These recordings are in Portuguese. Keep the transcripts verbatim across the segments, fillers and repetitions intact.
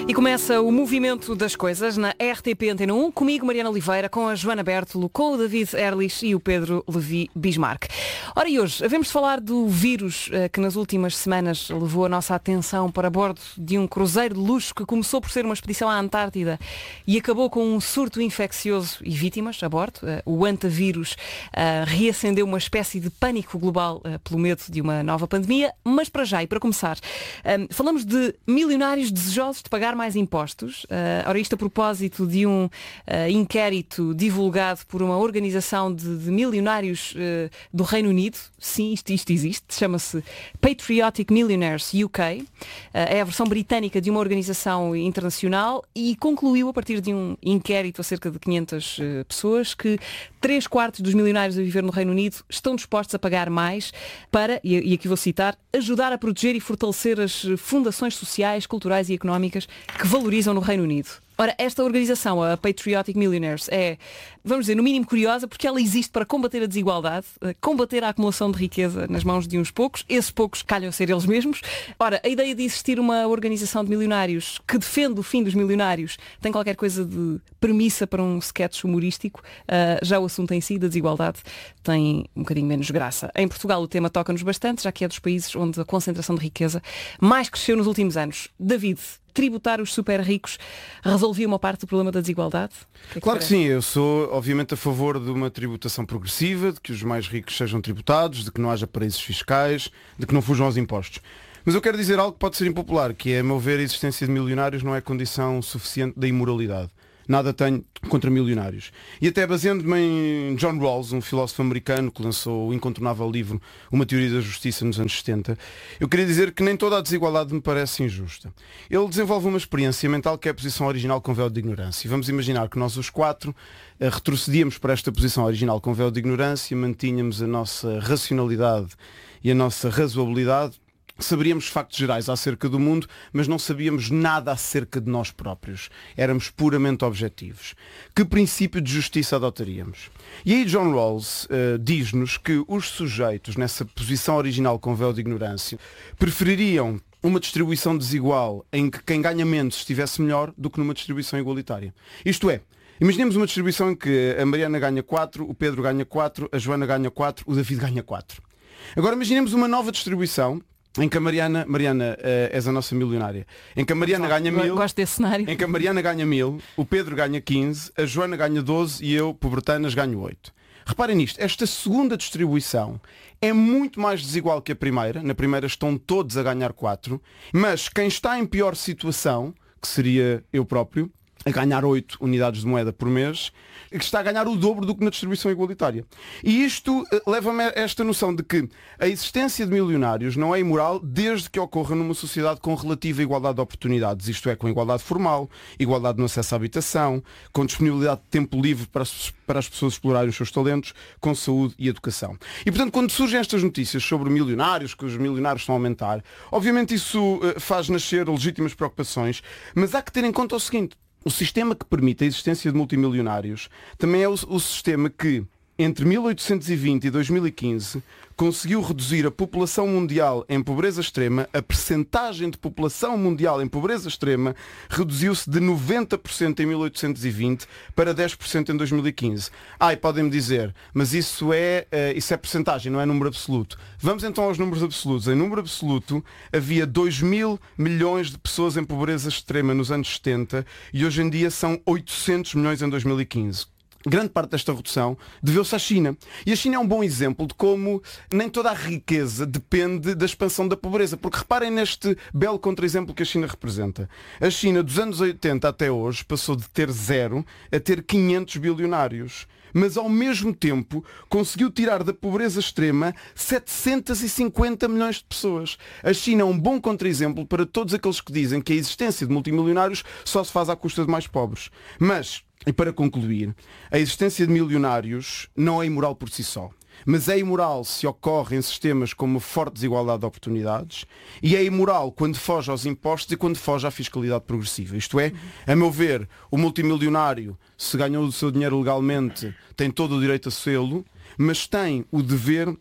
E começa o movimento das coisas na R T P Antena um, comigo Mariana Oliveira, com a Joana Bertolo, com o David Erlich e o Pedro Levi Bismarck. Ora, e hoje havemos de falar do vírus eh, que nas últimas semanas levou a nossa atenção para bordo de um cruzeiro de luxo que começou por ser uma expedição à Antártida e acabou com um surto infeccioso e vítimas a bordo. Eh, o antavírus eh, reacendeu uma espécie de pânico global eh, pelo medo de uma nova pandemia, mas para já e para começar, eh, falamos de milionários desejosos de pagar mais impostos. Uh, ora, isto a propósito de um uh, inquérito divulgado por uma organização de, de milionários uh, do Reino Unido. Sim, isto, isto existe. Chama-se Patriotic Millionaires U K. Uh, é a versão britânica de uma organização internacional e concluiu, a partir de um inquérito a cerca de quinhentas uh, pessoas, que três quartos dos milionários a viver no Reino Unido estão dispostos a pagar mais para, e, e aqui vou citar, ajudar a proteger e fortalecer as fundações sociais, culturais e económicas que valorizam no Reino Unido. Ora, esta organização, a Patriotic Millionaires, é, vamos dizer, no mínimo curiosa, porque ela existe para combater a desigualdade, combater a acumulação de riqueza nas mãos de uns poucos. Esses poucos calham ser eles mesmos. Ora, a ideia de existir uma organização de milionários que defende o fim dos milionários tem qualquer coisa de premissa para um sketch humorístico. Uh, já o assunto em si, da desigualdade, tem um bocadinho menos graça. Em Portugal o tema toca-nos bastante, já que é dos países onde a concentração de riqueza mais cresceu nos últimos anos. David, tributar os super ricos resolvia uma parte do problema da desigualdade? Que é claro que que sim, eu sou obviamente a favor de uma tributação progressiva, de que os mais ricos sejam tributados, de que não haja paraísos fiscais, de que não fujam aos impostos. Mas eu quero dizer algo que pode ser impopular, que é, a meu ver, a existência de milionários não é condição suficiente da imoralidade. Nada tenho contra milionários. E até baseando-me em John Rawls, um filósofo americano que lançou o incontornável livro Uma Teoria da Justiça nos anos setenta, eu queria dizer que nem toda a desigualdade me parece injusta. Ele desenvolve uma experiência mental que é a posição original com véu de ignorância. E vamos imaginar que nós os quatro uh, retrocedíamos para esta posição original com véu de ignorância, mantínhamos a nossa racionalidade e a nossa razoabilidade. Saberíamos factos gerais acerca do mundo, mas não sabíamos nada acerca de nós próprios. Éramos puramente objetivos. Que princípio de justiça adotaríamos? E aí John Rawls uh, diz-nos que os sujeitos, nessa posição original com véu de ignorância, prefeririam uma distribuição desigual em que quem ganha menos estivesse melhor do que numa distribuição igualitária. Isto é, imaginemos uma distribuição em que a Mariana ganha quatro, o Pedro ganha quatro, a Joana ganha quatro, o David ganha quatro. Agora imaginemos uma nova distribuição em que a Mariana, Mariana, uh, és a nossa milionária, em que a Mariana ganha mil, gosto desse cenário. Em que a Mariana ganha mil, o Pedro ganha quinze, a Joana ganha doze e eu, pobretanas, ganho oito. Reparem nisto, esta segunda distribuição é muito mais desigual que a primeira. Na primeira estão todos a ganhar quatro, mas quem está em pior situação, que seria eu próprio, a ganhar oito unidades de moeda por mês, que está a ganhar o dobro do que na distribuição igualitária. E isto uh, leva-me a esta noção de que a existência de milionários não é imoral desde que ocorra numa sociedade com relativa igualdade de oportunidades, isto é, com igualdade formal, igualdade no acesso à habitação, com disponibilidade de tempo livre para as, para as pessoas explorarem os seus talentos, com saúde e educação. E, portanto, quando surgem estas notícias sobre milionários, que os milionários estão a aumentar, obviamente isso uh, faz nascer legítimas preocupações, mas há que ter em conta o seguinte: o sistema que permite a existência de multimilionários também é o, o sistema que, entre mil oitocentos e vinte e dois mil e quinze, conseguiu reduzir a população mundial em pobreza extrema. A percentagem de população mundial em pobreza extrema reduziu-se de noventa por cento em mil oitocentos e vinte para dez por cento em dois mil e quinze. Ah, e podem-me dizer, mas isso é, uh, isso é percentagem, não é número absoluto. Vamos então aos números absolutos. Em número absoluto, havia dois mil milhões de pessoas em pobreza extrema nos anos setenta e hoje em dia são oitocentos milhões em dois mil e quinze. Grande parte desta redução deveu-se à China. E a China é um bom exemplo de como nem toda a riqueza depende da expansão da pobreza. Porque reparem neste belo contra-exemplo que a China representa. A China, dos anos oitenta até hoje, passou de ter zero a ter quinhentos bilionários. Mas ao mesmo tempo conseguiu tirar da pobreza extrema setecentos e cinquenta milhões de pessoas. A China é um bom contra-exemplo para todos aqueles que dizem que a existência de multimilionários só se faz à custa de mais pobres. Mas, e para concluir, a existência de milionários não é imoral por si só. Mas é imoral se ocorre em sistemas com uma forte desigualdade de oportunidades, e é imoral quando foge aos impostos e quando foge à fiscalidade progressiva. Isto é, a meu ver, o multimilionário, se ganhou o seu dinheiro legalmente, tem todo o direito a sê-lo, mas tem o dever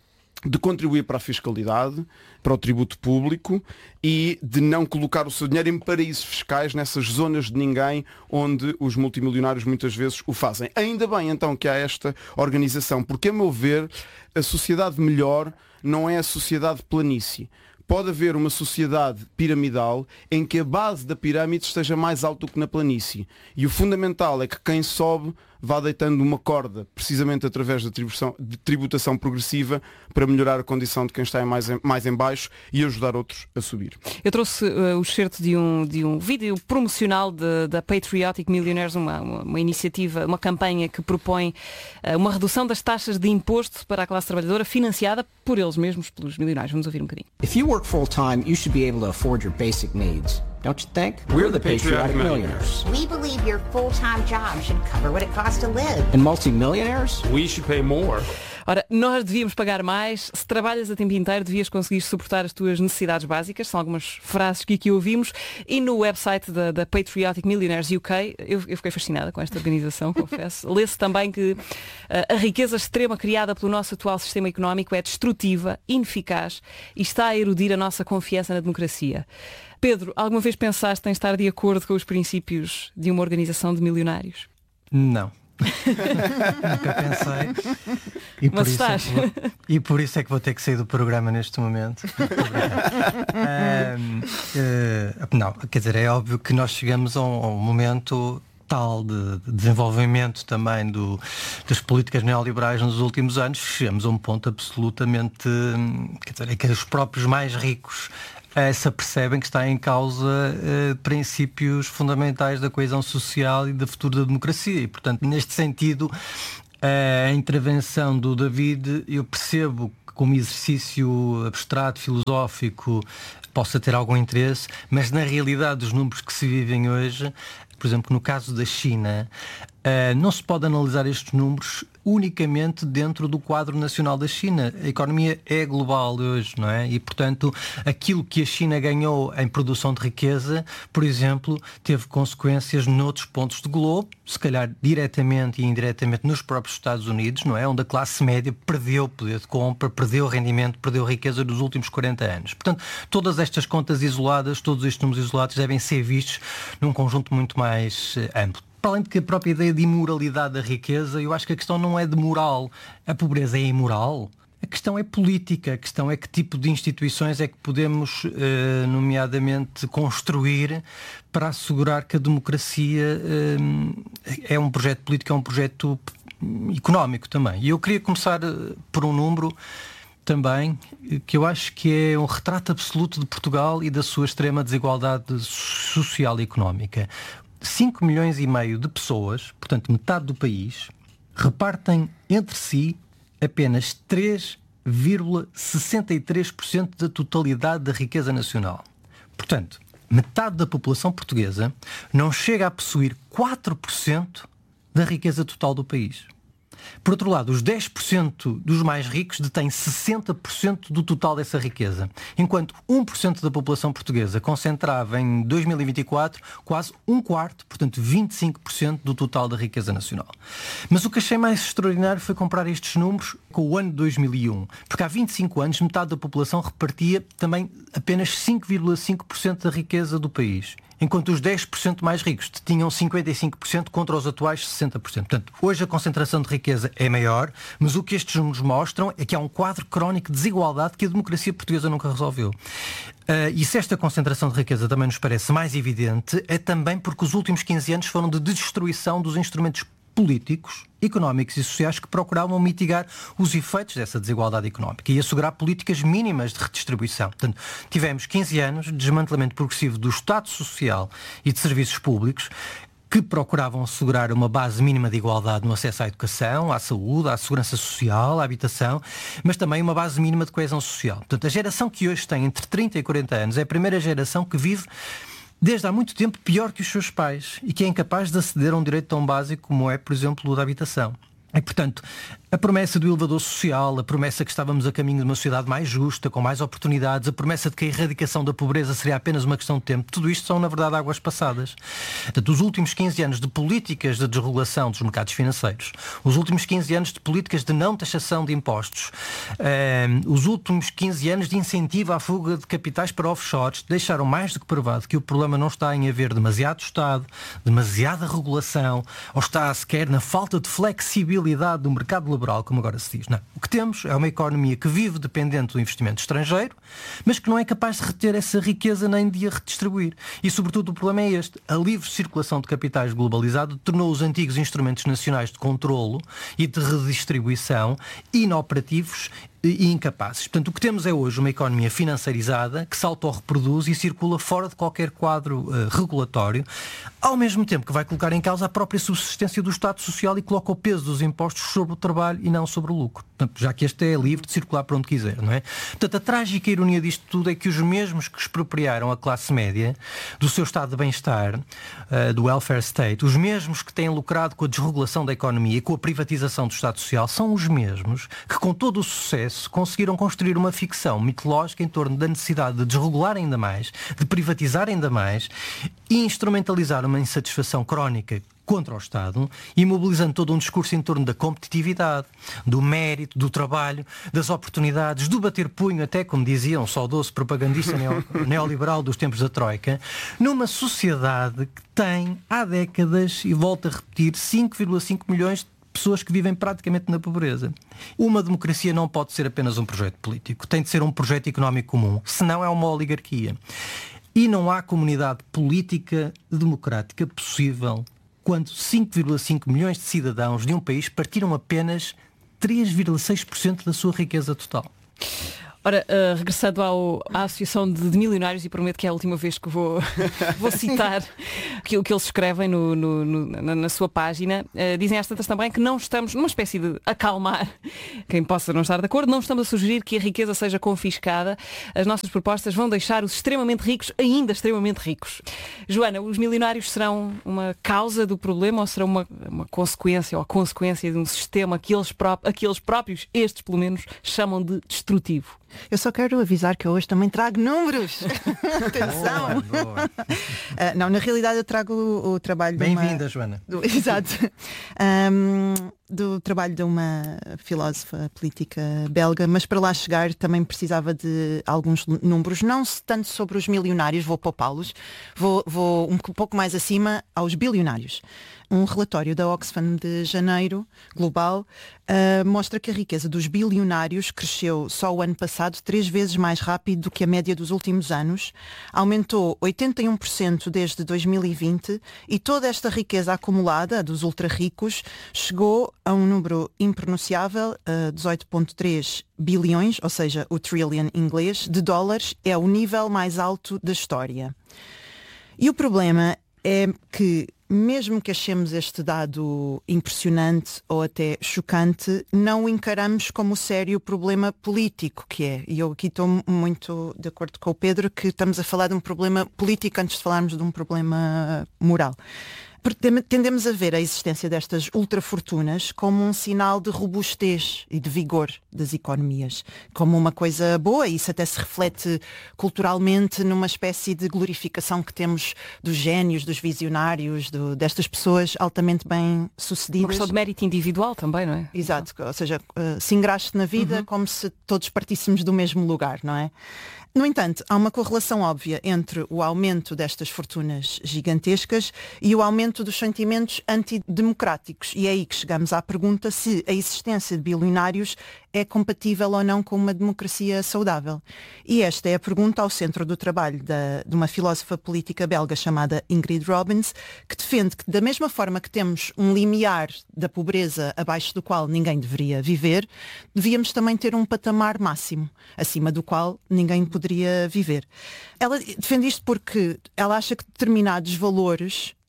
de contribuir para a fiscalidade, para o tributo público e de não colocar o seu dinheiro em paraísos fiscais, nessas zonas de ninguém onde os multimilionários muitas vezes o fazem. Ainda bem então que há esta organização, porque a meu ver a sociedade melhor não é a sociedade planície. Pode haver uma sociedade piramidal em que a base da pirâmide esteja mais alta do que na planície. E o fundamental é que quem sobe vá deitando uma corda, precisamente através da tributação, de tributação progressiva, para melhorar a condição de quem está mais em, mais em baixo e ajudar outros a subir. Eu trouxe uh, o excerto de um, de um vídeo promocional de, da Patriotic Millionaires, uma, uma, uma iniciativa, uma campanha que propõe uh, uma redução das taxas de imposto para a classe trabalhadora, financiada por eles mesmos, pelos milionários. Vamos ouvir um bocadinho. If you work full time, you should be able to afford your basic needs. Don't you think? We're the Patriotic Millionaires. We believe your full-time job should cover what it costs to live. And multi-millionaires? We should pay more. Ora, nós devíamos pagar mais. Se trabalhas a tempo inteiro, devias conseguir suportar as tuas necessidades básicas. São algumas frases que aqui ouvimos. E no website da, da Patriotic Millionaires U K, eu, eu fiquei fascinada com esta organização, confesso. Lê-se também que uh, a riqueza extrema criada pelo nosso atual sistema económico é destrutiva, ineficaz e está a erodir a nossa confiança na democracia. Pedro, alguma vez pensaste em estar de acordo com os princípios de uma organização de milionários? Não. Nunca pensei. E por, Mas isso é estás. que vou, e por isso é que vou ter que sair do programa neste momento. um, uh, não, quer dizer, é óbvio que nós chegamos a um, a um momento tal de, de desenvolvimento também do, das políticas neoliberais nos últimos anos, chegamos a um ponto absolutamente, quer dizer, é que os próprios mais ricos Uh, se apercebem que está em causa uh, princípios fundamentais da coesão social e do futuro da democracia. E, portanto, neste sentido, uh, a intervenção do David, eu percebo que como exercício abstrato, filosófico, possa ter algum interesse, mas na realidade dos números que se vivem hoje, por exemplo, no caso da China, uh, não se pode analisar estes números unicamente dentro do quadro nacional da China. A economia é global hoje, não é? E, portanto, aquilo que a China ganhou em produção de riqueza, por exemplo, teve consequências noutros pontos do globo, se calhar diretamente e indiretamente nos próprios Estados Unidos, não é? Onde a classe média perdeu poder de compra, perdeu rendimento, perdeu riqueza nos últimos quarenta anos. Portanto, todas estas contas isoladas, todos estes números isolados devem ser vistos num conjunto muito mais amplo. Para além de que a própria ideia de imoralidade da riqueza, eu acho que a questão não é de moral. A pobreza é imoral. A questão é política. A questão é que tipo de instituições é que podemos, eh, nomeadamente, construir para assegurar que a democracia eh, é um projeto político, é um projeto económico também. E eu queria começar por um número também, que eu acho que é um retrato absoluto de Portugal e da sua extrema desigualdade social e económica. cinco milhões e meio de pessoas, portanto metade do país, repartem entre si apenas três vírgula sessenta e três por cento da totalidade da riqueza nacional. Portanto, metade da população portuguesa não chega a possuir quatro por cento da riqueza total do país. Por outro lado, os dez por cento dos mais ricos detêm sessenta por cento do total dessa riqueza, enquanto um por cento da população portuguesa concentrava em dois mil e vinte e quatro quase um quarto, portanto vinte e cinco por cento do total da riqueza nacional. Mas o que achei mais extraordinário foi comparar estes números com o ano de dois mil e um, porque há vinte e cinco anos metade da população repartia também apenas cinco vírgula cinco por cento da riqueza do país, enquanto os dez por cento mais ricos tinham cinquenta e cinco por cento contra os atuais sessenta por cento. Portanto, hoje a concentração de riqueza é maior, mas o que estes números mostram é que há um quadro crónico de desigualdade que a democracia portuguesa nunca resolveu. Uh, e se esta concentração de riqueza também nos parece mais evidente, é também porque os últimos quinze anos foram de destruição dos instrumentos políticos, económicos e sociais que procuravam mitigar os efeitos dessa desigualdade económica e assegurar políticas mínimas de redistribuição. Portanto, tivemos quinze anos de desmantelamento progressivo do Estado Social e de serviços públicos que procuravam assegurar uma base mínima de igualdade no acesso à educação, à saúde, à segurança social, à habitação, mas também uma base mínima de coesão social. Portanto, a geração que hoje tem entre trinta e quarenta anos é a primeira geração que vive desde há muito tempo pior que os seus pais e que é incapaz de aceder a um direito tão básico como é, por exemplo, o da habitação. E, portanto, A promessa do elevador social, a promessa que estávamos a caminho de uma sociedade mais justa, com mais oportunidades, a promessa de que a erradicação da pobreza seria apenas uma questão de tempo, tudo isto são, na verdade, águas passadas. Portanto, os últimos quinze anos de políticas de desregulação dos mercados financeiros, os últimos quinze anos de políticas de não taxação de impostos, eh, os últimos quinze anos de incentivo à fuga de capitais para offshores, deixaram mais do que provado que o problema não está em haver demasiado Estado, demasiada regulação, ou está sequer na falta de flexibilidade do mercado laboral, como agora se diz. Não. O que temos é uma economia que vive dependente do investimento estrangeiro, mas que não é capaz de reter essa riqueza nem de a redistribuir. E, sobretudo, o problema é este. A livre circulação de capitais globalizado tornou os antigos instrumentos nacionais de controlo e de redistribuição inoperativos e incapazes. Portanto, o que temos é hoje uma economia financeirizada que se autorreproduz e circula fora de qualquer quadro uh, regulatório, ao mesmo tempo que vai colocar em causa a própria subsistência do Estado Social e coloca o peso dos impostos sobre o trabalho e não sobre o lucro. Portanto, já que este é livre de circular para onde quiser, não é? Portanto, a trágica ironia disto tudo é que os mesmos que expropriaram a classe média do seu estado de bem-estar, uh, do welfare state, os mesmos que têm lucrado com a desregulação da economia e com a privatização do Estado Social, são os mesmos que, com todo o sucesso, conseguiram construir uma ficção mitológica em torno da necessidade de desregular ainda mais, de privatizar ainda mais e instrumentalizar uma insatisfação crónica contra o Estado, imobilizando todo um discurso em torno da competitividade, do mérito, do trabalho, das oportunidades, do bater punho, até como dizia um saudoso propagandista neoliberal dos tempos da Troika, numa sociedade que tem há décadas, e volto a repetir, cinco vírgula cinco milhões de pessoas que vivem praticamente na pobreza. Uma democracia não pode ser apenas um projeto político, tem de ser um projeto económico comum, senão é uma oligarquia. E não há comunidade política democrática possível quando cinco vírgula cinco milhões de cidadãos de um país partiram apenas três vírgula seis por cento da sua riqueza total. Ora, uh, regressando ao, à Associação de, de Milionários, e prometo que é a última vez que vou, vou citar aquilo que eles escrevem no, no, no, na, na sua página, uh, dizem às tantas também que não estamos numa espécie de acalmar quem possa não estar de acordo, não estamos a sugerir que a riqueza seja confiscada, as nossas propostas vão deixar os extremamente ricos ainda extremamente ricos. Joana, os milionários serão uma causa do problema ou serão uma, uma consequência ou a consequência de um sistema que eles, pró- que eles próprios, estes pelo menos, chamam de destrutivo? Eu só quero avisar que eu hoje também trago números. Atenção. Boa, boa. Uh, não, na realidade eu trago o, o trabalho de uma... Bem-vinda, Joana. Do, exato. Um, do trabalho de uma filósofa política belga, mas para lá chegar também precisava de alguns números, não tanto sobre os milionários, vou poupá-los, vou, vou um pouco mais acima aos bilionários. Um relatório da Oxfam de janeiro, global, uh, mostra que a riqueza dos bilionários cresceu só o ano passado três vezes mais rápido do que a média dos últimos anos, aumentou oitenta e um por cento desde dois mil e vinte e toda esta riqueza acumulada dos ultra-ricos chegou a um número impronunciável, uh, dezoito vírgula três bilhões, ou seja, o trillion inglês, de dólares, é o nível mais alto da história. E o problema é que, mesmo que achemos este dado impressionante ou até chocante, não o encaramos como o sério problema político que é. E eu aqui estou muito de acordo com o Pedro que estamos a falar de um problema político antes de falarmos de um problema moral. Tendemos a ver a existência destas ultrafortunas como um sinal de robustez e de vigor das economias, como uma coisa boa, e isso até se reflete culturalmente numa espécie de glorificação que temos dos génios, dos visionários, do, destas pessoas altamente bem sucedidas. Uma questão de mérito individual também, não é? Exato, ou seja, uh, se engraste na vida uhum. como se todos partíssemos do mesmo lugar, não é? No entanto, há uma correlação óbvia entre o aumento destas fortunas gigantescas e o aumento dos sentimentos antidemocráticos. E é aí que chegamos à pergunta se a existência de bilionários é compatível ou não com uma democracia saudável. E esta é a pergunta ao centro do trabalho da, de uma filósofa política belga chamada Ingrid Robbins, que defende que, da mesma forma que temos um limiar da pobreza abaixo do qual ninguém deveria viver, devíamos também ter um patamar máximo, acima do qual ninguém poderia poderia viver. Ela defende isto porque ela acha que determinados valores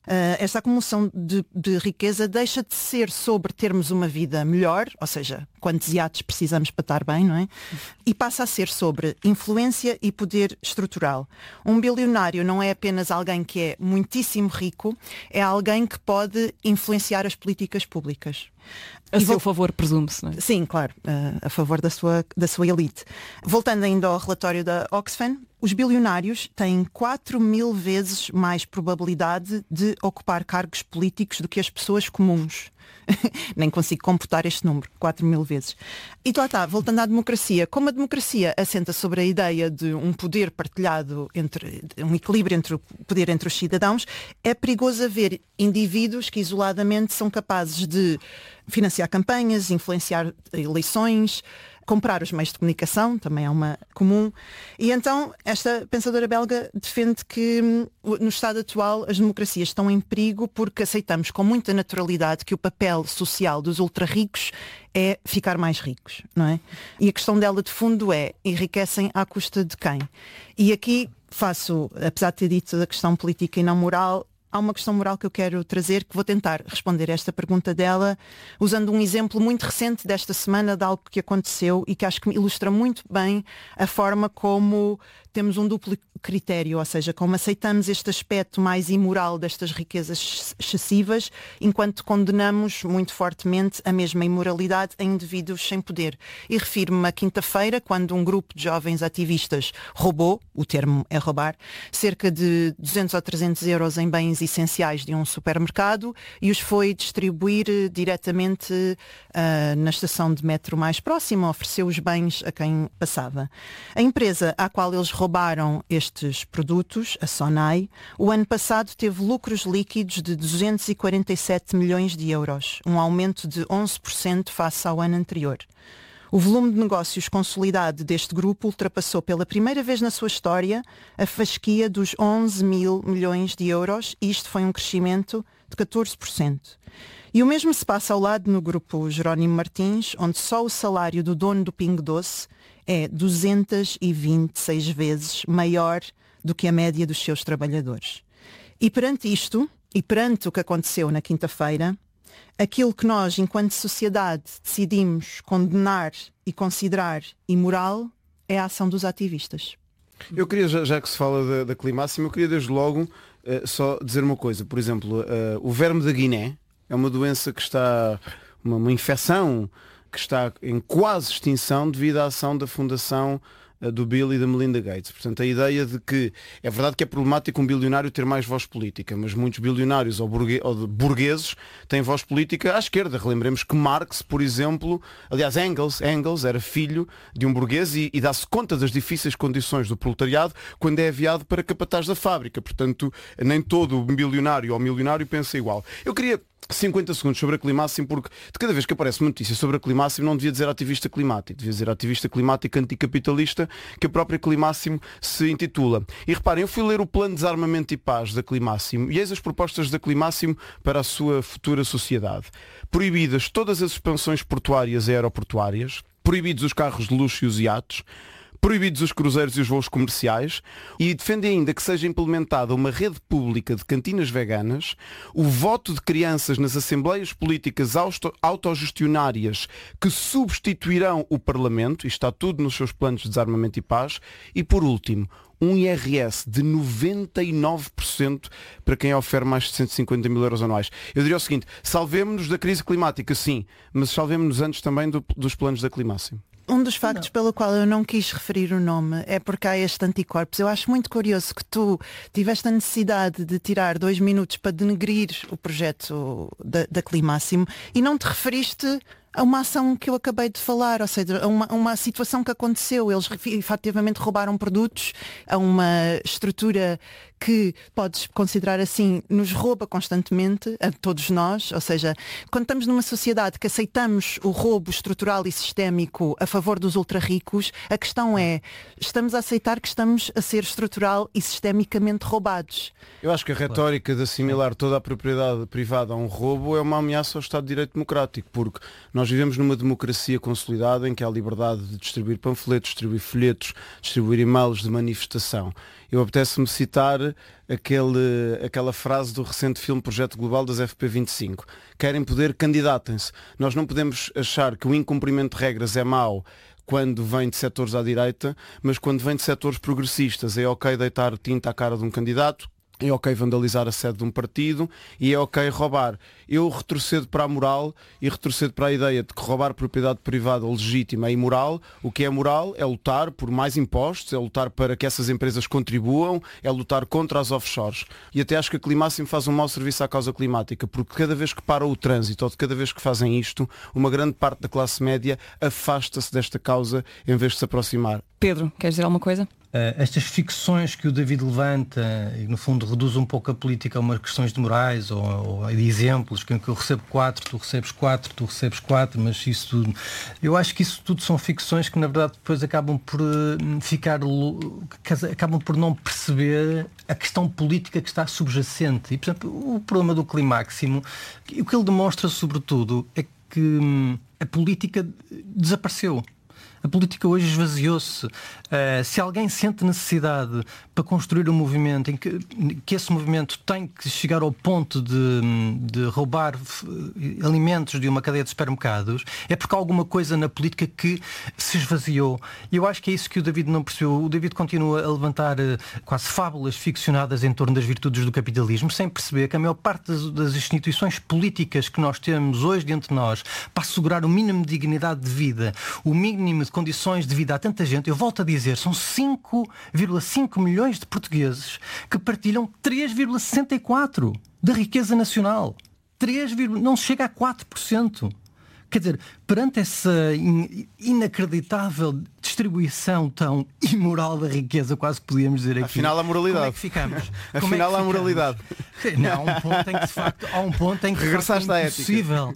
Uh, esta acumulação de, de riqueza deixa de ser sobre termos uma vida melhor, ou seja, quantos iates precisamos para estar bem, não é? E passa a ser sobre influência e poder estrutural. Um bilionário não é apenas alguém que é muitíssimo rico, é alguém que pode influenciar as políticas públicas. A seu favor, presume-se, não é? Sim, claro, uh, a favor da sua, da sua elite. Voltando ainda ao relatório da Oxfam, os bilionários têm quatro mil vezes mais probabilidade de ocupar cargos políticos do que as pessoas comuns. Nem consigo computar este número, quatro mil vezes. E lá está, voltando à democracia. Como a democracia assenta sobre a ideia de um poder partilhado, entre um equilíbrio entre o poder entre os cidadãos, é perigoso haver indivíduos que isoladamente são capazes de financiar campanhas, influenciar eleições, comprar os meios de comunicação, também é uma comum. E então esta pensadora belga defende que no estado atual as democracias estão em perigo porque aceitamos com muita naturalidade que o papel social dos ultra-ricos é ficar mais ricos, não é? E a questão dela de fundo é, enriquecem à custa de quem? E aqui faço, apesar de ter dito da questão política e não moral, há uma questão moral que eu quero trazer, que vou tentar responder esta pergunta dela usando um exemplo muito recente desta semana de algo que aconteceu e que acho que ilustra muito bem a forma como temos um duplo critério, ou seja, como aceitamos este aspecto mais imoral destas riquezas excessivas, enquanto condenamos muito fortemente a mesma imoralidade em indivíduos sem poder. E refiro-me a quinta-feira, quando um grupo de jovens ativistas roubou, o termo é roubar, cerca de duzentos ou trezentos euros em bens essenciais de um supermercado e os foi distribuir uh, diretamente uh, na estação de metro mais próxima, ofereceu os bens a quem passava. A empresa à qual eles roubaram estes produtos, a Sonai, o ano passado teve lucros líquidos de duzentos e quarenta e sete milhões de euros, um aumento de onze por cento face ao ano anterior. O volume de negócios consolidado deste grupo ultrapassou pela primeira vez na sua história a fasquia dos onze mil milhões de euros e isto foi um crescimento de catorze por cento. E o mesmo se passa ao lado no grupo Jerónimo Martins, onde só o salário do dono do Pingo Doce é duzentas e vinte e seis vezes maior do que a média dos seus trabalhadores. E perante isto, e perante o que aconteceu na quinta-feira, aquilo que nós, enquanto sociedade, decidimos condenar e considerar imoral é a ação dos ativistas. Eu queria, já, já que se fala da, da climáxima, eu queria desde logo uh, só dizer uma coisa. Por exemplo, uh, o verme da Guiné é uma doença que está, uma, uma infecção que está em quase extinção devido à ação da Fundação do Bill e da Melinda Gates. Portanto, a ideia de que é verdade que é problemático um bilionário ter mais voz política, mas muitos bilionários ou, burgue, ou de burgueses têm voz política à esquerda. Relembremos que Marx, por exemplo, aliás, Engels, Engels era filho de um burguês e, e dá-se conta das difíceis condições do proletariado quando é aviado para capataz da fábrica. Portanto, nem todo bilionário ou milionário pensa igual. Eu queria cinquenta segundos sobre a climáxima, porque de cada vez que aparece uma notícia sobre a climáxima não devia dizer ativista climático, devia dizer ativista climático anticapitalista, que a própria climáxima se intitula. E reparem, eu fui ler o plano de desarmamento e paz da climáxima e eis as propostas da climáxima para a sua futura sociedade. Proibidas todas as expansões portuárias e aeroportuárias, proibidos os carros de luxo e os iates, proibidos os cruzeiros e os voos comerciais, e defende ainda que seja implementada uma rede pública de cantinas veganas, o voto de crianças nas assembleias políticas auto- autogestionárias que substituirão o Parlamento, isto está tudo nos seus planos de desarmamento e paz, e por último, um I R S de noventa e nove por cento para quem oferece mais de cento e cinquenta mil euros anuais. Eu diria o seguinte, salvemo-nos da crise climática, sim, mas salvemo-nos antes também do, dos planos da climáxima. Um dos factos não. pelo qual eu não quis referir o nome é porque há este anticorpos. Eu acho muito curioso que tu tiveste a necessidade de tirar dois minutos para denegrir o projeto da, da Climáximo e não te referiste a uma ação que eu acabei de falar, ou seja, a uma, uma situação que aconteceu. Eles efetivamente roubaram produtos a uma estrutura que, podes considerar assim, nos rouba constantemente, a todos nós. Ou seja, quando estamos numa sociedade que aceitamos o roubo estrutural e sistémico a favor dos ultra-ricos, a questão é, estamos a aceitar que estamos a ser estrutural e sistemicamente roubados. Eu acho que a retórica de assimilar toda a propriedade privada a um roubo é uma ameaça ao Estado de Direito Democrático, porque nós Nós vivemos numa democracia consolidada em que há liberdade de distribuir panfletos, distribuir folhetos, distribuir e-mails de manifestação. Eu apetece-me citar aquele, aquela frase do recente filme Projeto Global das F P vinte e cinco. Querem poder, candidatem-se. Nós não podemos achar que o incumprimento de regras é mau quando vem de setores à direita, mas quando vem de setores progressistas é ok deitar tinta à cara de um candidato, é ok vandalizar a sede de um partido e é ok roubar. Eu retrocedo para a moral e retrocedo para a ideia de que roubar propriedade privada legítima é imoral. O que é moral é lutar por mais impostos, é lutar para que essas empresas contribuam, é lutar contra as offshores. E até acho que a Climáximo faz um mau serviço à causa climática, porque cada vez que para o trânsito ou de cada vez que fazem isto, uma grande parte da classe média afasta-se desta causa em vez de se aproximar. Pedro, queres dizer alguma coisa? Uh, estas ficções que o David levanta e no fundo reduz um pouco a política a umas questões de morais ou, ou de exemplos, que eu recebo quatro, tu recebes quatro, tu recebes quatro, mas isso tudo, eu acho que isso tudo são ficções que na verdade depois acabam por uh, ficar, acabam por não perceber a questão política que está subjacente. E por exemplo, o problema do Climáximo, o que ele demonstra sobretudo é que hum, a política desapareceu. A política hoje esvaziou-se. Uh, se alguém sente necessidade para construir um movimento em que, que esse movimento tem que chegar ao ponto de, de roubar alimentos de uma cadeia de supermercados, é porque há alguma coisa na política que se esvaziou. E eu acho que é isso que o David não percebeu. O David continua a levantar uh, quase fábulas ficcionadas em torno das virtudes do capitalismo, sem perceber que a maior parte das, das instituições políticas que nós temos hoje diante de nós para assegurar o mínimo de dignidade de vida, o mínimo de condições de vida a tanta gente, eu volto a dizer, são cinco vírgula cinco milhões de portugueses que partilham três vírgula sessenta e quatro por cento da riqueza nacional. três, não chega a quatro por cento. Quer dizer, perante essa in, inacreditável distribuição tão imoral da riqueza, quase podíamos dizer aqui. Afinal, a moralidade. Como é que ficamos? Afinal, é a moralidade. Não, há um ponto em que de facto, há um ponto em que regressaste à ética. Impossível.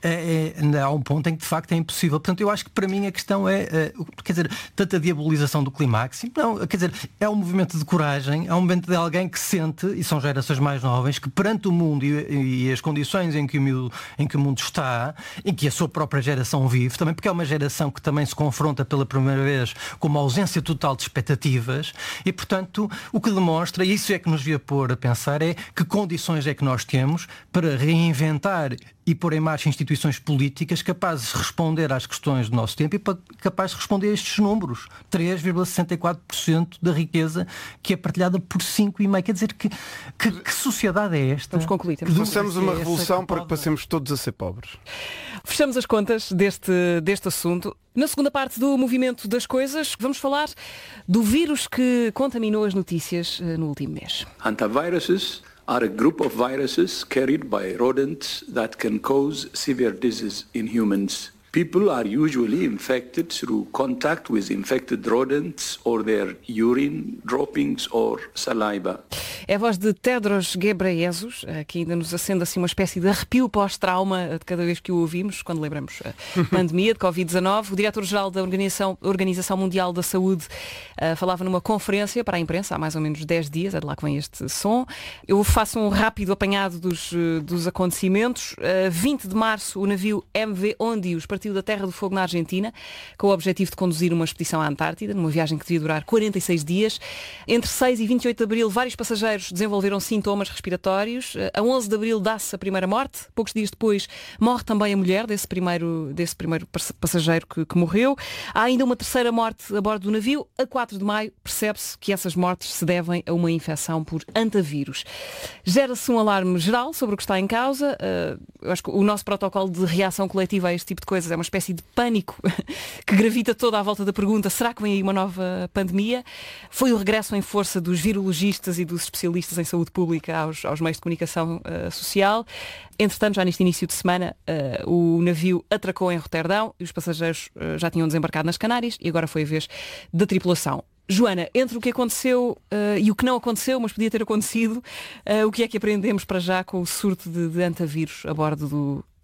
É, é, há um ponto em que de facto é impossível. Portanto, eu acho que para mim a questão é, é quer dizer, tanta diabolização do Climáximo. Não, quer dizer, é um movimento de coragem, é um movimento de alguém que sente, e são gerações mais novas, que perante o mundo e, e as condições em que, o, em que o mundo está, em que a sua própria geração vive, também porque é uma geração que também se confronta pela primeira vez com uma ausência total de expectativas e, portanto, o que demonstra, e isso é que nos devia pôr a pensar, é que condições é que nós temos para reinventar e pôr em marcha instituições políticas capazes de responder às questões do nosso tempo e capazes de responder a estes números. três vírgula sessenta e quatro por cento da riqueza que é partilhada por cinco vírgula cinco por cento. Quer dizer, que, que, que sociedade é esta? Vamos concluir. Façamos uma revolução para que passemos todos a ser pobres. Fechamos as contas deste, deste assunto. Na segunda parte do Movimento das Coisas, vamos falar do vírus que contaminou as notícias uh, no último mês. Antiviruses are a group of viruses carried by rodents that can cause severe disease in humans. People are usually infected through contact with infected rodents or their urine, droppings or saliva. É a voz de Tedros Ghebreyesus, que ainda nos acende assim uma espécie de arrepio pós-trauma de cada vez que o ouvimos, quando lembramos a pandemia de covid dezanove. O diretor-geral da Organização, Organização Mundial da Saúde uh, falava numa conferência para a imprensa há mais ou menos dez dias, é de lá que vem este som. Eu faço um rápido apanhado dos, uh, dos acontecimentos. Uh, vinte de março, o navio M V Ondius partiu da Terra do Fogo na Argentina, com o objetivo de conduzir uma expedição à Antártida, numa viagem que devia durar quarenta e seis dias. Entre seis e vinte e oito de abril, vários passageiros desenvolveram sintomas respiratórios. A onze de abril dá-se a primeira morte. Poucos dias depois morre também a mulher desse primeiro, desse primeiro passageiro que, que morreu. Há ainda uma terceira morte a bordo do navio. A quatro de maio percebe-se que essas mortes se devem a uma infecção por antavírus. Gera-se um alarme geral sobre o que está em causa. Uh, eu acho que o nosso protocolo de reação coletiva a este tipo de coisas é uma espécie de pânico que gravita toda à volta da pergunta: será que vem aí uma nova pandemia? Foi o regresso em força dos virologistas e dos especialistas em saúde pública aos, aos meios de comunicação uh, social. Entretanto, já neste início de semana, uh, o navio atracou em Roterdão e os passageiros uh, já tinham desembarcado nas Canárias e agora foi a vez da tripulação. Joana, entre o que aconteceu uh, e o que não aconteceu, mas podia ter acontecido, uh, o que é que aprendemos para já com o surto de, de antavírus a bordo do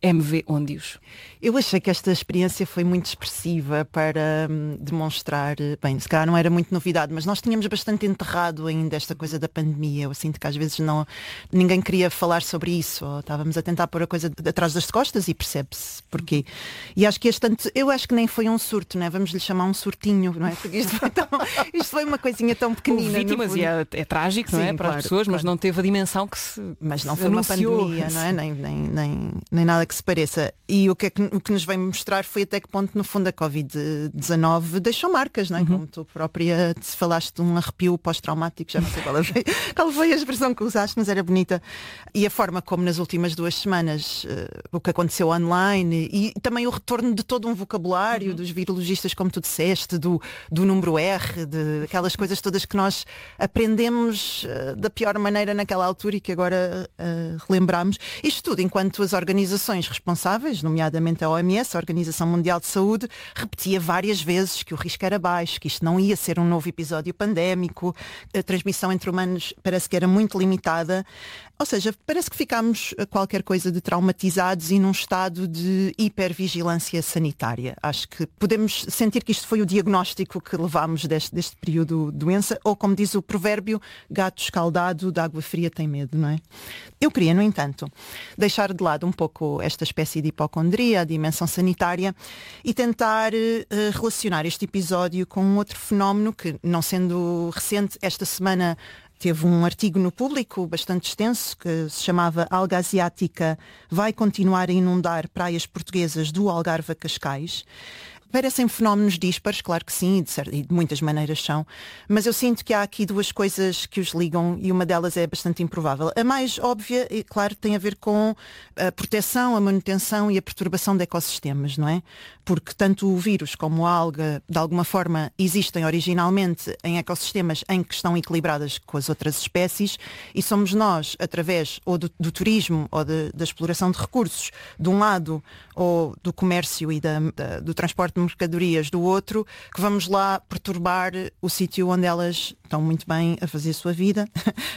M V Óndios? Eu achei que esta experiência foi muito expressiva para hum, demonstrar, bem, se calhar não era muito novidade, mas nós tínhamos bastante enterrado ainda esta coisa da pandemia. Eu sinto que às vezes não, ninguém queria falar sobre isso, ou estávamos a tentar pôr a coisa atrás das costas e percebe-se porquê. E acho que este tanto, eu acho que nem foi um surto, não é? Vamos lhe chamar um surtinho, não é? Porque isto foi, tão, isto foi uma coisinha tão pequenina. Houve vítimas e é, é trágico, não é? Sim, Para claro, as pessoas, claro. mas não teve a dimensão que se Mas não se foi uma anunciou. pandemia, não é? Nem, nem, nem, nem nada que se pareça. E o que, é que, o que nos veio mostrar foi até que ponto, no fundo, a covid dezanove deixou marcas, não é? Uhum. Como tu própria te falaste de um arrepio pós-traumático, já não sei qual foi, qual foi a expressão que usaste, mas era bonita. E a forma como nas últimas duas semanas uh, o que aconteceu online e também o retorno de todo um vocabulário uhum. dos virologistas, como tu disseste, do, do número R, de aquelas coisas todas que nós aprendemos uh, da pior maneira naquela altura e que agora uh, relembramos. Isto tudo enquanto as organizações responsáveis, nomeadamente a O M S, a Organização Mundial de Saúde, repetia várias vezes que o risco era baixo, que isto não ia ser um novo episódio pandémico, a transmissão entre humanos parece que era muito limitada. Ou seja, parece que ficámos qualquer coisa de traumatizados e num estado de hipervigilância sanitária. Acho que podemos sentir que isto foi o diagnóstico que levámos deste, deste período de doença, ou como diz o provérbio, gato escaldado de água fria tem medo, não é? Eu queria, no entanto, deixar de lado um pouco esta espécie de hipocondria, a dimensão sanitária, e tentar uh, relacionar este episódio com um outro fenómeno que, não sendo recente, esta semana teve um artigo no Público bastante extenso que se chamava Alga Asiática vai continuar a inundar praias portuguesas do Algarve a Cascais. Parecem fenómenos díspares, claro que sim, e de, certo, e de muitas maneiras são, mas eu sinto que há aqui duas coisas que os ligam e uma delas é bastante improvável. A mais óbvia, e claro, tem a ver com a proteção, a manutenção e a perturbação de ecossistemas, não é? Porque tanto o vírus como a alga, de alguma forma, existem originalmente em ecossistemas em que estão equilibradas com as outras espécies e somos nós, através ou do, do turismo ou de, da exploração de recursos, de um lado, ou do comércio e da, da, do transporte de mercadorias do outro, que vamos lá perturbar o sítio onde elas estão muito bem a fazer a sua vida.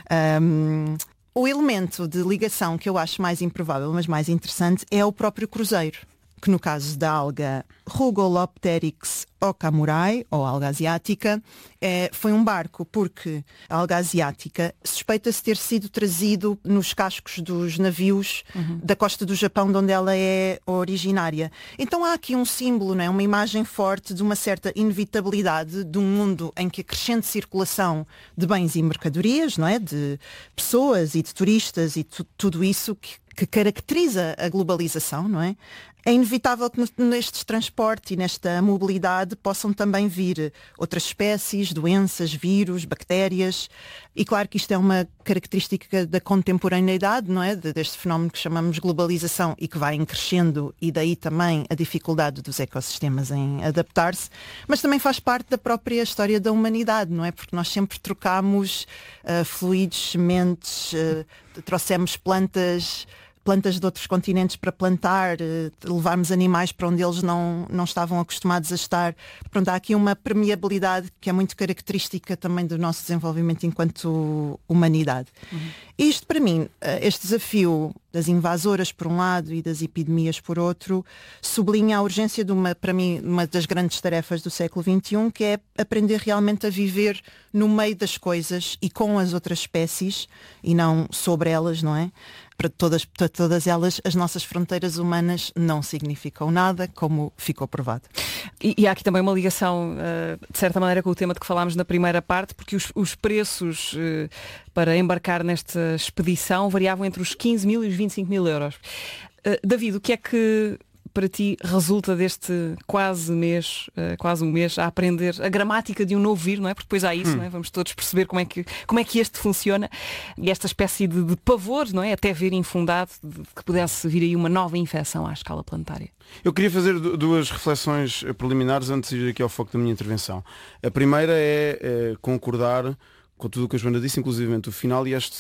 um, o elemento de ligação que eu acho mais improvável, mas mais interessante, é o próprio cruzeiro, que no caso da alga Rugolopteryx okamurai, ou alga asiática, é, foi um barco, porque a alga asiática suspeita-se ter sido trazido nos cascos dos navios uhum. da costa do Japão, de onde ela é originária. Então há aqui um símbolo, não é? Uma imagem forte de uma certa inevitabilidade de um mundo em que a crescente circulação de bens e mercadorias, não é? De pessoas e de turistas e tu, tudo isso que que caracteriza a globalização, não é? É inevitável que neste transporte e nesta mobilidade possam também vir outras espécies, doenças, vírus, bactérias. E claro que isto é uma característica da contemporaneidade, não é? Deste fenómeno que chamamos globalização e que vai em crescendo, e daí também a dificuldade dos ecossistemas em adaptar-se, mas também faz parte da própria história da humanidade, não é? Porque nós sempre trocamos uh, fluidos, sementes, uh, trouxemos plantas... plantas de outros continentes para plantar, levarmos animais para onde eles não, não estavam acostumados a estar. Pronto, há aqui uma permeabilidade que é muito característica também do nosso desenvolvimento enquanto humanidade. Uhum. Isto, para mim, este desafio das invasoras por um lado e das epidemias por outro, sublinha a urgência de uma, para mim, uma das grandes tarefas do século vinte e um, que é aprender realmente a viver no meio das coisas e com as outras espécies e não sobre elas, não é? Para todas, para todas elas, as nossas fronteiras humanas não significam nada, como ficou provado. E, e há aqui também uma ligação, uh, de certa maneira, com o tema de que falámos na primeira parte, porque os, os preços uh, para embarcar nesta expedição variavam entre os quinze mil e os vinte e cinco mil euros. Uh, David, o que é que para ti resulta deste quase mês, uh, quase um mês, a aprender a gramática de um novo vírus, não é? Porque depois há isso, hum. não é? Vamos todos perceber como é que, como é que este funciona e esta espécie de, de pavor, não é? Até ver infundado de que pudesse vir aí uma nova infecção à escala planetária. Eu queria fazer duas reflexões preliminares antes de ir aqui ao foco da minha intervenção. A primeira é, é concordar com tudo o que a Joana disse, inclusive o final, e esta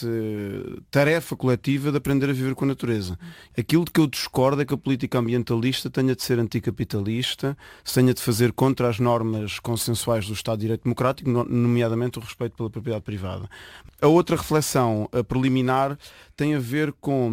tarefa coletiva de aprender a viver com a natureza. Aquilo de que eu discordo é que a política ambientalista tenha de ser anticapitalista, se tenha de fazer contra as normas consensuais do Estado de Direito Democrático, nomeadamente o respeito pela propriedade privada. A outra reflexão a preliminar tem a ver com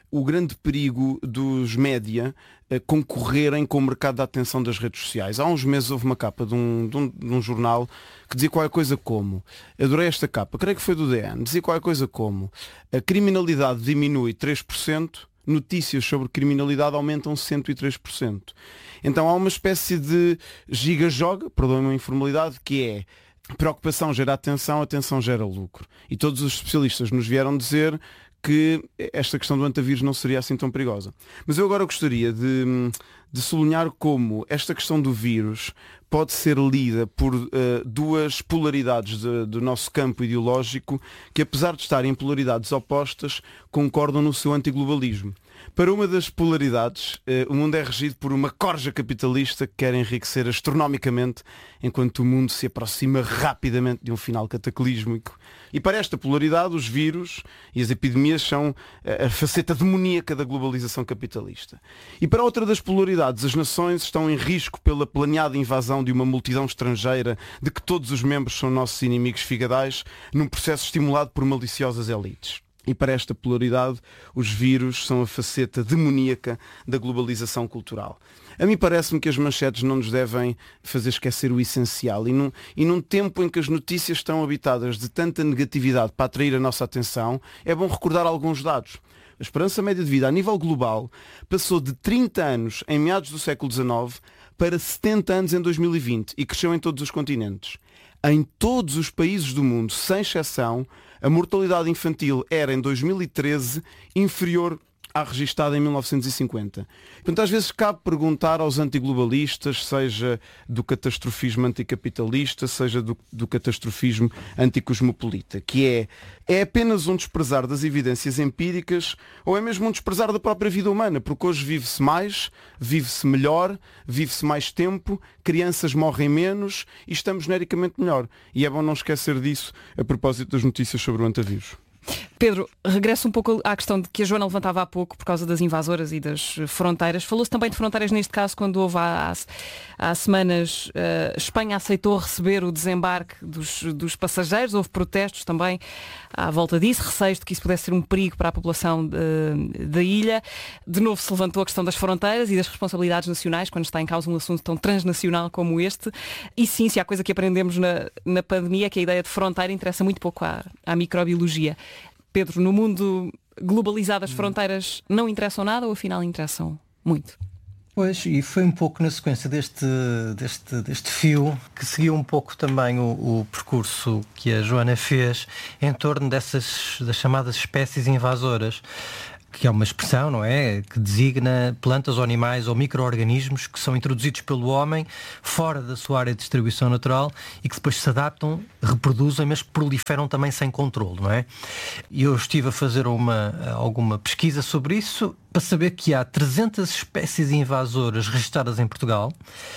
o grande perigo dos média concorrerem com o mercado da atenção das redes sociais. Há uns meses houve uma capa de um, de um, de um jornal que dizia qualquer coisa como, adorei esta capa, creio que foi do D N, dizia qualquer coisa como, a criminalidade diminui três por cento, notícias sobre criminalidade aumentam cento e três por cento. Então há uma espécie de giga-joga, perdoem-me a informalidade, que é preocupação gera atenção, atenção gera lucro. E todos os especialistas nos vieram dizer que esta questão do antavírus não seria assim tão perigosa. Mas eu agora gostaria de, de sublinhar como esta questão do vírus pode ser lida por uh, duas polaridades de, do nosso campo ideológico que, apesar de estarem em polaridades opostas, concordam no seu antiglobalismo. Para uma das polaridades, uh, o mundo é regido por uma corja capitalista que quer enriquecer astronomicamente, enquanto o mundo se aproxima rapidamente de um final cataclísmico. E para esta polaridade, os vírus e as epidemias são a faceta demoníaca da globalização capitalista. E para outra das polaridades, as nações estão em risco pela planeada invasão de uma multidão estrangeira de que todos os membros são nossos inimigos figadais, num processo estimulado por maliciosas elites. E para esta polaridade, os vírus são a faceta demoníaca da globalização cultural. A mim parece-me que as manchetes não nos devem fazer esquecer o essencial. E num, e num tempo em que as notícias estão habitadas de tanta negatividade para atrair a nossa atenção, é bom recordar alguns dados. A esperança média de vida a nível global passou de trinta anos em meados do século dezenove para setenta anos em dois mil e vinte e cresceu em todos os continentes. Em todos os países do mundo, sem exceção, a mortalidade infantil era, em dois mil e treze, inferior à registada em mil novecentos e cinquenta. Portanto, às vezes cabe perguntar aos antiglobalistas, seja do catastrofismo anticapitalista, seja do, do catastrofismo anticosmopolita, que é, é apenas um desprezar das evidências empíricas ou é mesmo um desprezar da própria vida humana, porque hoje vive-se mais, vive-se melhor, vive-se mais tempo, crianças morrem menos e estamos genericamente melhor. E é bom não esquecer disso a propósito das notícias sobre o antavírus. Pedro, regresso um pouco à questão de que a Joana levantava há pouco por causa das invasoras e das fronteiras. Falou-se também de fronteiras neste caso quando houve há, há semanas uh, Espanha aceitou receber o desembarque dos, dos passageiros. Houve protestos também à volta disso, receios de que isso pudesse ser um perigo para a população de, da ilha. De novo se levantou a questão das fronteiras e das responsabilidades nacionais quando está em causa um assunto tão transnacional como este. E sim, se há coisa que aprendemos na, na pandemia é que a ideia de fronteira interessa muito pouco à, à microbiologia. Pedro, no mundo globalizado as fronteiras não interessam nada ou afinal interessam muito? Pois, e foi um pouco na sequência deste, deste, deste fio que seguiu um pouco também o, o percurso que a Joana fez em torno dessas das chamadas espécies invasoras, que é uma expressão, não é, que designa plantas ou animais ou micro-organismos que são introduzidos pelo homem fora da sua área de distribuição natural e que depois se adaptam, reproduzem, mas proliferam também sem controle, não é? E eu estive a fazer uma, alguma pesquisa sobre isso para saber que há trezentas espécies invasoras registradas em Portugal.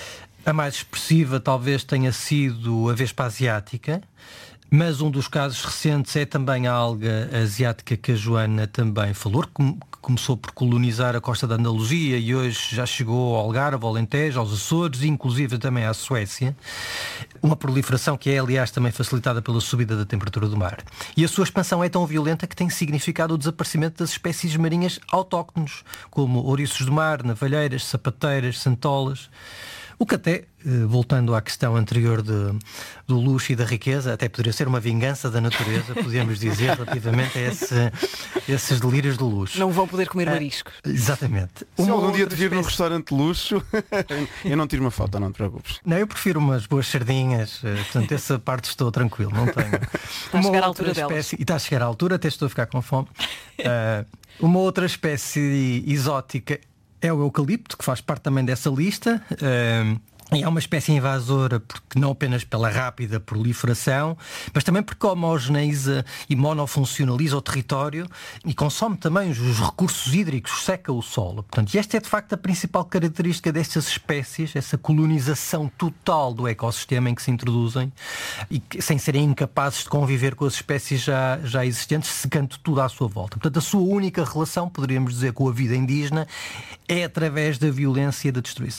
A mais expressiva talvez tenha sido a vespa asiática, mas um dos casos recentes é também a alga asiática que a Joana também falou, que começou por colonizar a costa da Andaluzia e hoje já chegou ao Algarve, ao Alentejo, aos Açores e inclusive também à Suécia. Uma proliferação que é, aliás, também facilitada pela subida da temperatura do mar. E a sua expansão é tão violenta que tem significado o desaparecimento das espécies marinhas autóctones, como ouriços do mar, navalheiras, sapateiras, santolas. O que até, voltando à questão anterior de, do luxo e da riqueza, até poderia ser uma vingança da natureza, podíamos dizer, relativamente a esse, esses delírios do luxo. Não vão poder comer marisco. Ah, exatamente. Se uma algum dia te vir espécie... num restaurante de luxo, eu não tiro uma foto, não te preocupes. Não, eu prefiro umas boas sardinhas, portanto essa parte estou tranquilo, não tenho. Está a chegar à altura espécie, delas. E está a chegar à altura, até estou a ficar com fome. Uh, uma outra espécie exótica é o eucalipto, que faz parte também dessa lista. Uh, e é uma espécie invasora, porque não apenas pela rápida proliferação, mas também porque homogeneiza e monofuncionaliza o território e consome também os recursos hídricos, seca o solo. Portanto, e esta é de facto a principal característica destas espécies, essa colonização total do ecossistema em que se introduzem e que, sem serem incapazes de conviver com as espécies já, já existentes, secando tudo à sua volta. Portanto, a sua única relação, poderíamos dizer, com a vida indígena é através da violência e da destruição.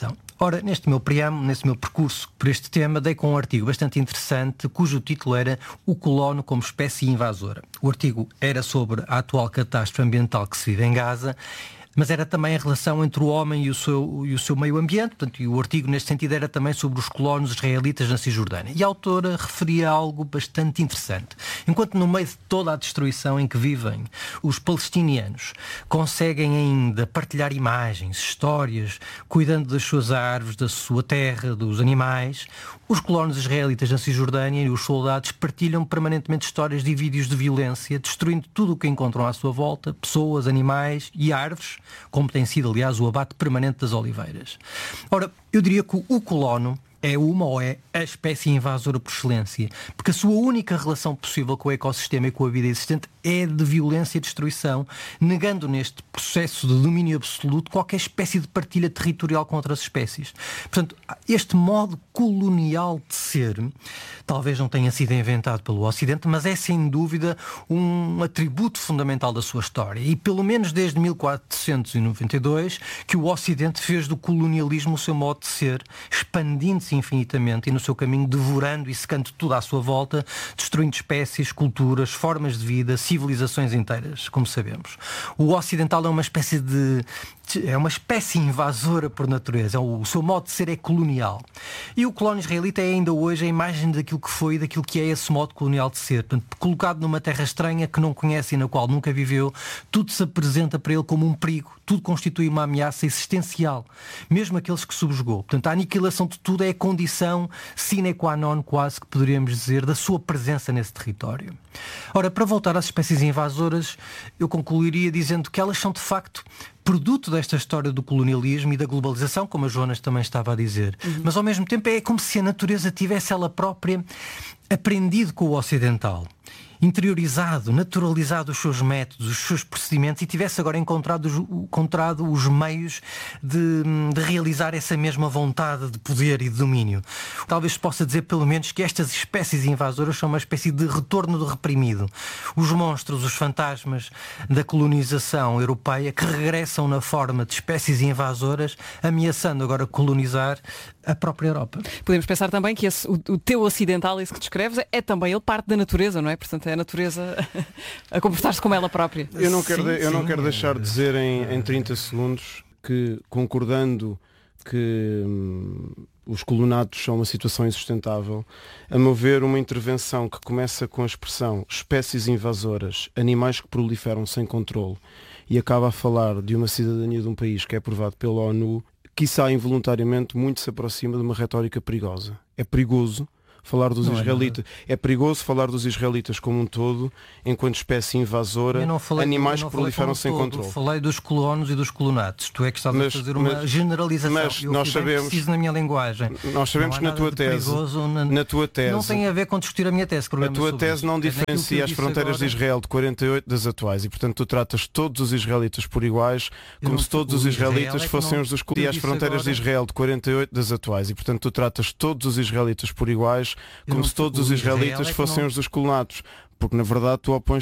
Ora, neste meu preâmbulo, nesse meu percurso por este tema, dei com um artigo bastante interessante cujo título era O Colono como Espécie Invasora. O artigo era sobre a atual catástrofe ambiental que se vive em Gaza, mas era também a relação entre o homem e o seu, e o seu meio ambiente, portanto, e o artigo neste sentido era também sobre os colonos israelitas na Cisjordânia. E a autora referia algo bastante interessante. Enquanto no meio de toda a destruição em que vivem, os palestinianos conseguem ainda partilhar imagens, histórias, cuidando das suas árvores, da sua terra, dos animais, os colonos israelitas na Cisjordânia e os soldados partilham permanentemente histórias de vídeos de violência, destruindo tudo o que encontram à sua volta, pessoas, animais e árvores, como tem sido, aliás, o abate permanente das oliveiras. Ora, eu diria que o colono é uma ou é a espécie invasora por excelência, porque a sua única relação possível com o ecossistema e com a vida existente é de violência e destruição, negando neste processo de domínio absoluto qualquer espécie de partilha territorial com outras espécies. Portanto, este modo colonial de ser talvez não tenha sido inventado pelo Ocidente, mas é sem dúvida um atributo fundamental da sua história. E pelo menos desde mil quatrocentos e noventa e dois que o Ocidente fez do colonialismo o seu modo de ser, expandindo-se infinitamente e no seu caminho devorando e secando tudo à sua volta, destruindo espécies, culturas, formas de vida, civilizações inteiras, como sabemos. O ocidental é uma espécie de é uma espécie invasora por natureza. O seu modo de ser é colonial. E o colono israelita é ainda hoje a imagem daquilo que foi e daquilo que é esse modo colonial de ser. Portanto, colocado numa terra estranha que não conhece e na qual nunca viveu, tudo se apresenta para ele como um perigo. Tudo constitui uma ameaça existencial. Mesmo aqueles que subjugou. Portanto, a aniquilação de tudo é a condição sine qua non, quase que poderíamos dizer, da sua presença nesse território. Ora, para voltar às espécies invasoras, eu concluiria dizendo que elas são, de facto, produto desta história do colonialismo e da globalização, como a Jonas também estava a dizer. Uhum. Mas, ao mesmo tempo, é como se a natureza tivesse ela própria aprendido com o ocidental, interiorizado, naturalizado os seus métodos, os seus procedimentos e tivesse agora encontrado, encontrado os meios de, de realizar essa mesma vontade de poder e de domínio. Talvez se possa dizer, pelo menos, que estas espécies invasoras são uma espécie de retorno do reprimido. Os monstros, os fantasmas da colonização europeia que regressam na forma de espécies invasoras, ameaçando agora colonizar a própria Europa. Podemos pensar também que esse, o, o teu ocidental, esse que descreves, é também ele parte da natureza, não é? Portanto, é a natureza a comportar-se como ela própria. Eu não quero, sim, de, eu sim. não quero deixar de dizer em, em trinta segundos que, concordando que hum, os colonatos são uma situação insustentável, a meu ver, uma intervenção que começa com a expressão espécies invasoras, animais que proliferam sem controle, e acaba a falar de uma cidadania de um país que é aprovado pela ONU, quiçá involuntariamente muito se aproxima de uma retórica perigosa. É perigoso falar dos não israelitas. É, é perigoso falar dos israelitas como um todo, enquanto espécie invasora, falei, animais que proliferam sem todo. controle. Falei dos colonos e dos colonatos. Tu é que estás mas, a fazer uma mas, generalização. Mas eu nós sabemos, preciso na minha linguagem. Nós sabemos que na tua tese, na, na tua tese, não tem a ver com discutir a minha tese. A tua tese isso. não diferencia as fronteiras agora... de Israel de quarenta e oito das atuais e, portanto, tu tratas todos os israelitas por iguais, como se todos os israelitas é fossem os dos colonos. E as fronteiras agora... de Israel de quarenta e oito das atuais e, portanto, tu tratas todos os israelitas por iguais, como se todos os israelitas fossem os dos colonatos, porque na verdade tu opões